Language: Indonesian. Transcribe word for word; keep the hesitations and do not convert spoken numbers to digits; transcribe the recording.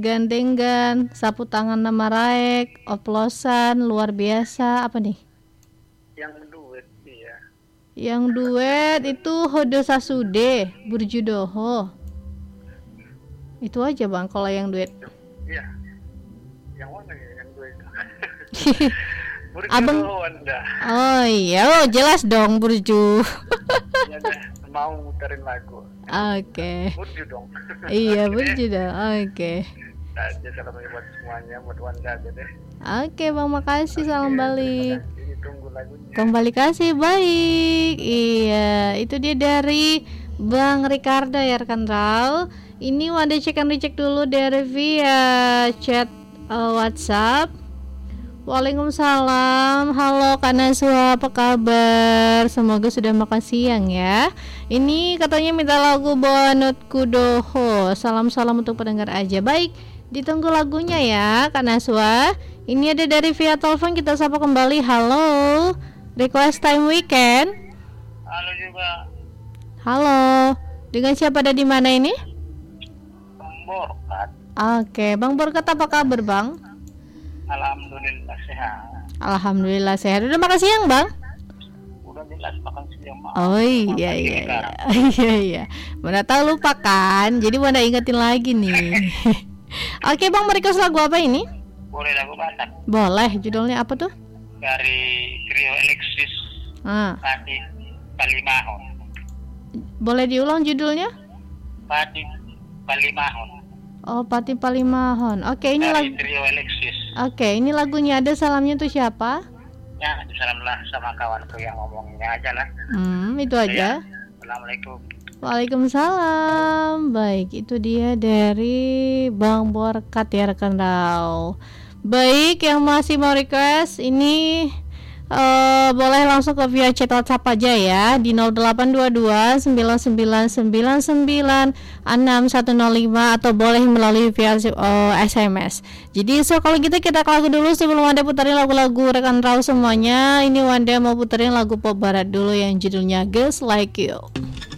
gandengan, sapu tangan nama raek, oplosan, luar biasa, apa nih? Yang duet, iya. Yang duet itu Hodo Sasude, Burjudoho. Itu aja bang, kalau yang duet. Iya. Yang mana ya yang duet? Abang. Burjudoho Anda. Oh iya, oh, jelas dong Burju. Ya deh, mau muterin lagu. Oke. Okay. Burju dong. Iya, Burju dong. Oke. Okay. Aja salam buat semuanya, buat Wanda aja deh. Oke bang, makasih. Salam Oke, balik. kasih, tunggu lagunya. Kembali kasih baik. Iya, itu dia dari Bang Ricardo ya rekan Raul. Ini Wanda cek and recheck dulu dari via chat uh, WhatsApp. Waalaikumsalam. Halo Kak Naswa, apa kabar? Semoga sudah makan siang ya. Ini katanya minta lagu Bonut Kudoho. Salam-salam untuk pendengar aja. Baik, ditunggu lagunya ya Kak Naswa. Ini ada dari via telepon, kita sapa kembali. Halo, request time weekend. Halo juga. Halo, dengan siapa, ada di mana ini? Bang Borkat. Oke, Bang Borkat, apa kabar Bang? Alhamdulillah sehat. Alhamdulillah sehat. Udah makan siang Bang? Udah jelas makan siang. Oh iya iya iya. Iya iya. Mana tahu lupa kan. Jadi Wanda ingetin lagi nih. Oke Bang, request lagu apa ini? Boleh lagu Batak. Boleh. Judulnya apa tuh? Dari Trio Alexis. Ah. Pati Palimahon. Boleh diulang judulnya? Pati Palimahon. Oh, Pati Palimahon. Oke, ini lagu Trio Alexis. Oke, ini lagunya ada salamnya tuh siapa? Ya, salamlah sama kawanku yang ngomongnya aja lah. Hmm, itu aja. Ya. Assalamualaikum. Waalaikumsalam. Baik, itu dia dari Bang Borkat ya rekan Rau. Baik, yang masih mau request ini Uh, boleh langsung ke via chat WhatsApp aja ya di nol delapan dua dua sembilan sembilan sembilan sembilan enam satu nol lima atau boleh melalui via uh, S M S. Jadi so kalau gitu kita ke lagu dulu sebelum Wanda puterin lagu-lagu rekan Rau semuanya. Ini Wanda mau puterin lagu pop barat dulu yang judulnya Girls Like You.